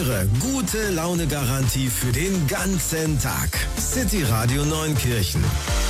Unsere gute Laune-Garantie für den ganzen Tag. City Radio Neunkirchen.